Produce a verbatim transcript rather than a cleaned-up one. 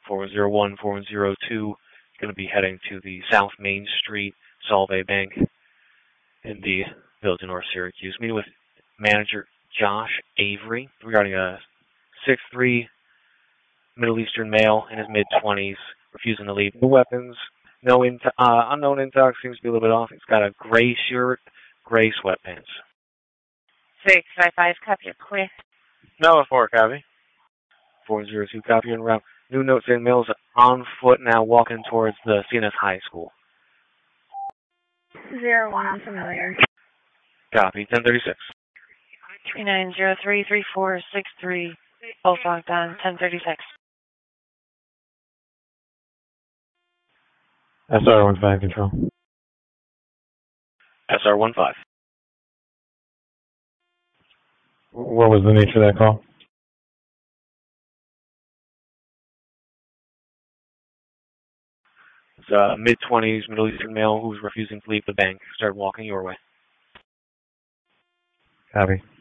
four one zero one, four one zero two, going to be heading to the South Main Street Solvay Bank in the Village of North Syracuse. Meeting with manager Josh Avery regarding a six three Middle Eastern male in his mid-twenties, refusing to leave. No weapons, no in uh, unknown intox, seems to be a little bit off. He's got a gray shirt, gray sweatpants. six five five, copy it, quick. No, four, copy. four zero two, copy en route. New note saying male's on foot now walking towards the C N S High School. Zero one, familiar. Copy, ten thirty-six. three nine zero three three four six three, both locked on, ten thirty-six. S R one five, control. S R one five. What was the nature of that call? It's a mid-twenties Middle Eastern male who's refusing to leave the bank. Started walking your way. Copy.